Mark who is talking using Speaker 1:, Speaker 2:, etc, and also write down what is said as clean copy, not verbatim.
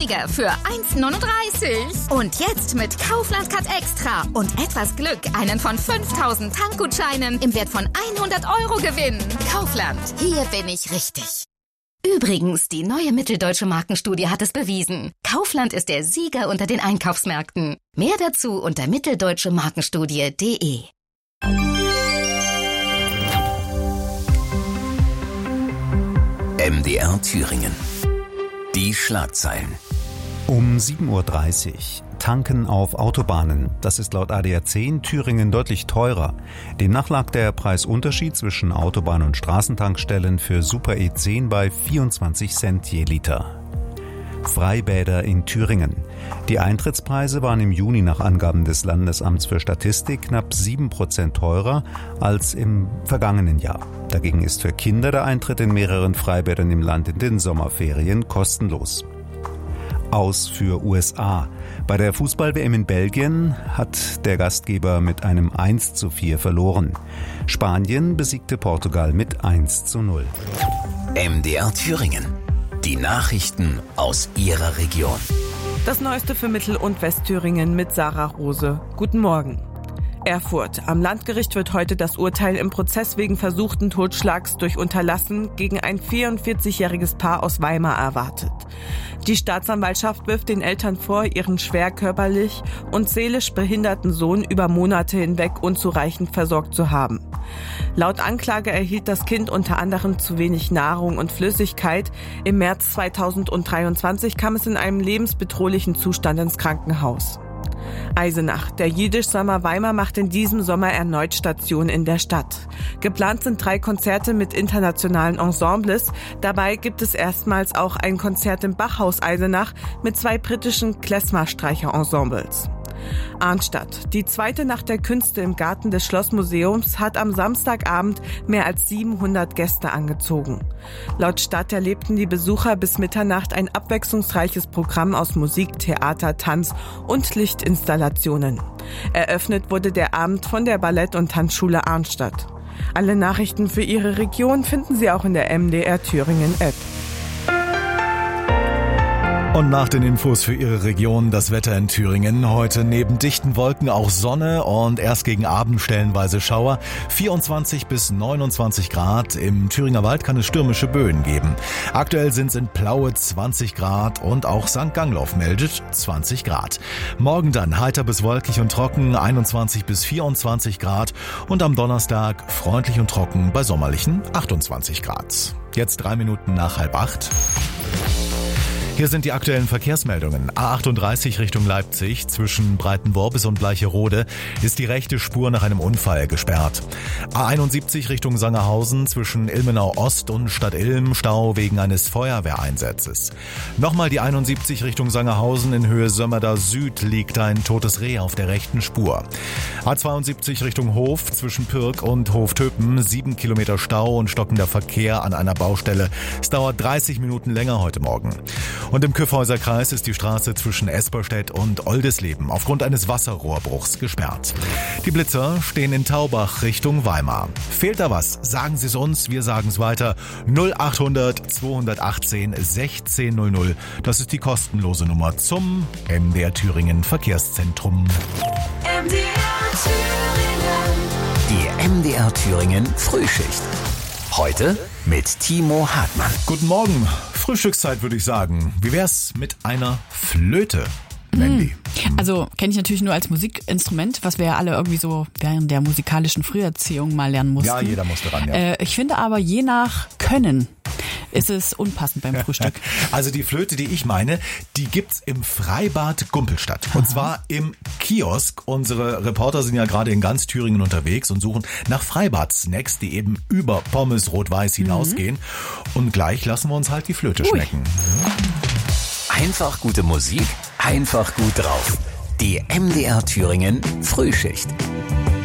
Speaker 1: Sieger für 1,39. Und jetzt mit Kaufland Card Extra und etwas Glück einen von 5.000 Tankgutscheinen im Wert von 100 € gewinnen. Kaufland, hier bin ich richtig. Übrigens, die neue Mitteldeutsche Markenstudie hat es bewiesen. Kaufland ist der Sieger unter den Einkaufsmärkten. Mehr dazu unter mitteldeutschemarkenstudie.de.
Speaker 2: MDR Thüringen. Die Schlagzeilen.
Speaker 3: Um 7:30 Uhr. Tanken auf Autobahnen. Das ist laut ADAC in Thüringen deutlich teurer. Demnach lag der Preisunterschied zwischen Autobahn- und Straßentankstellen für Super E10 bei 24 Cent je Liter. Freibäder in Thüringen. Die Eintrittspreise waren im Juni nach Angaben des Landesamts für Statistik knapp 7% teurer als im vergangenen Jahr. Dagegen ist für Kinder der Eintritt in mehreren Freibädern im Land in den Sommerferien kostenlos. Aus für USA. Bei der Fußball-WM in Belgien hat der Gastgeber mit einem 1:4 verloren. Spanien besiegte Portugal mit 1:0.
Speaker 2: MDR Thüringen. Die Nachrichten aus Ihrer Region.
Speaker 4: Das Neueste für Mittel- und Westthüringen mit Sarah Rose. Guten Morgen. Erfurt. Am Landgericht wird heute das Urteil im Prozess wegen versuchten Totschlags durch Unterlassen gegen ein 44-jähriges Paar aus Weimar erwartet. Die Staatsanwaltschaft wirft den Eltern vor, ihren schwer körperlich und seelisch behinderten Sohn über Monate hinweg unzureichend versorgt zu haben. Laut Anklage erhielt das Kind unter anderem zu wenig Nahrung und Flüssigkeit. Im März 2023 kam es in einem lebensbedrohlichen Zustand ins Krankenhaus. Eisenach. Der Jiddisch-Sommer Weimar macht in diesem Sommer erneut Station in der Stadt. Geplant sind 3 Konzerte mit internationalen Ensembles. Dabei gibt es erstmals auch ein Konzert im Bachhaus Eisenach mit 2 britischen Klezmer-Streicher-Ensembles. Arnstadt. Die zweite Nacht der Künste im Garten des Schlossmuseums hat am Samstagabend mehr als 700 Gäste angezogen. Laut Stadt erlebten die Besucher bis Mitternacht ein abwechslungsreiches Programm aus Musik, Theater, Tanz und Lichtinstallationen. Eröffnet wurde der Abend von der Ballett- und Tanzschule Arnstadt. Alle Nachrichten für Ihre Region finden Sie auch in der MDR Thüringen App.
Speaker 5: Und nach den Infos für Ihre Region das Wetter in Thüringen. Heute neben dichten Wolken auch Sonne und erst gegen Abend stellenweise Schauer. 24 bis 29 Grad. Im Thüringer Wald kann es stürmische Böen geben. Aktuell sind es in Plaue 20 Grad und auch St. Gangloff meldet 20 Grad. Morgen dann heiter bis wolkig und trocken, 21 bis 24 Grad. Und am Donnerstag freundlich und trocken bei sommerlichen 28 Grad. Jetzt 3 Minuten nach 7:30. Hier sind die aktuellen Verkehrsmeldungen. A38 Richtung Leipzig zwischen Breitenworbis und Bleicherode ist die rechte Spur nach einem Unfall gesperrt. A71 Richtung Sangerhausen zwischen Ilmenau Ost und Stadtilm Stau wegen eines Feuerwehreinsatzes. Nochmal die 71 Richtung Sangerhausen in Höhe Sömmerda Süd liegt ein totes Reh auf der rechten Spur. A72 Richtung Hof zwischen Pirk und Hoftöpen 7 Kilometer Stau und stockender Verkehr an einer Baustelle. Es dauert 30 Minuten länger heute Morgen. Und im Kyffhäuser Kreis ist die Straße zwischen Esperstedt und Oldesleben aufgrund eines Wasserrohrbruchs gesperrt. Die Blitzer stehen in Taubach Richtung Weimar. Fehlt da was? Sagen Sie es uns, wir sagen es weiter. 0800 218 1600. Das ist die kostenlose Nummer zum MDR Thüringen Verkehrszentrum.
Speaker 2: MDR Thüringen. Die MDR Thüringen Frühschicht. Heute mit Timo Hartmann.
Speaker 5: Guten Morgen. Frühstückszeit würde ich sagen. Wie wär's mit einer Flöte, Mandy?
Speaker 6: Also kenne ich natürlich nur als Musikinstrument, was wir ja alle irgendwie so während der musikalischen Früherziehung mal lernen mussten.
Speaker 5: Ja, jeder musste ran, ja.
Speaker 6: Ich finde aber je nach Können ist es unpassend beim Frühstück.
Speaker 5: Also die Flöte, die ich meine, die gibt's im Freibad Gumpelstadt. Und zwar im Kiosk. Unsere Reporter sind ja gerade in ganz Thüringen unterwegs und suchen nach Freibad-Snacks, die eben über Pommes Rot-Weiß hinausgehen. Und gleich lassen wir uns halt die Flöte schmecken.
Speaker 2: Einfach gute Musik, einfach gut drauf. Die MDR Thüringen Frühschicht.